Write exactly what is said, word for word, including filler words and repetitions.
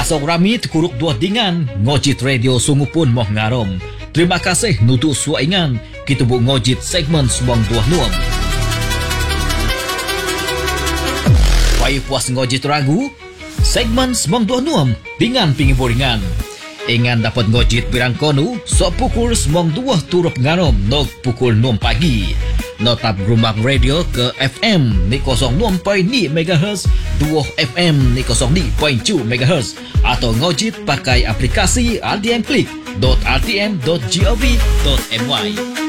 Asok rami tekuruk dua dingan, ngojit radio sungu pun moh ngarom. Terima kasih nutu suaingan, kita bu ngojit segmen suang dua nuam. Pai puas ngojit ragu, segmen suang dua nuam, dengan pingi boringan. Ingan dapat ngojit birang konu, sok pukul suang dua turup ngarom, nog pukul enam pagi. Notap gerumbang radio ke F M ni kosong enam koma lima megahertz, dua F M ni kosong lima koma dua megahertz atau ngojit pakai aplikasi R T M Click dot r t m dot gov dot my.